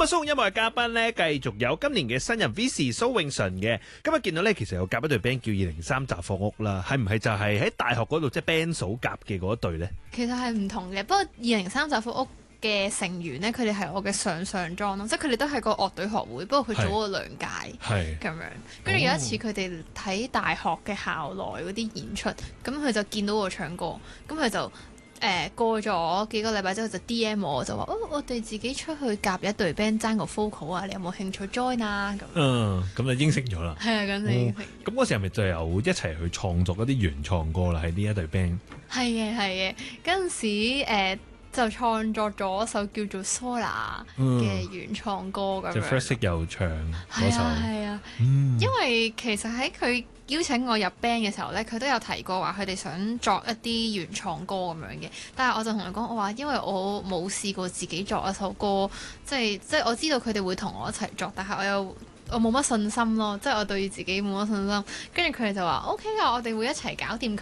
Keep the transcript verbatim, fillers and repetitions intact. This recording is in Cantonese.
日蘇音樂嘅嘉賓咧，繼續有今年嘅新人 Visi 蘇永淳嘅。今日見到咧，其實有夾一隊 band 叫二零三雜貨屋啦，係唔係就係喺大學嗰度即係 band 數夾嘅嗰一隊咧？ 其實係唔同嘅，不過二零三雜貨屋嘅成員咧，佢哋係我嘅上上莊咯，即係佢哋都係個樂隊學會，不過佢早我兩屆咁樣。跟住有一次佢哋睇大學嘅校內嗰啲演出，咁佢就見到我唱歌，咁佢就誒、呃、過咗幾個禮拜之後就 D M 我，就話哦，我哋自己出去夾一隊 band 爭個 vocal 啊，你有冇興趣 join 啊？咁嗯，咁就應承咗啦。 係啊，咁就應承。 咁嗰時係咪就有一齊去創作一啲原創歌啦？喺呢一隊 band。 係嘅，係嘅。嗰陣時誒。呃就創作咗一首叫做《Sola》嘅原創歌咁樣。就 First 又唱嗰首。 係啊，係啊。嗯、因為其實喺佢邀請我入 band 嘅時候咧，佢都有提過話佢哋想作一啲原創歌咁樣嘅。但係我就同佢講，我話因為我冇試過自己作一首歌，即係即係我知道佢哋會同我一齊作，但係我又我冇乜信心咯，即係我對自己冇乜信心。跟住佢哋就話 OK 啊，我哋會一齊搞掂佢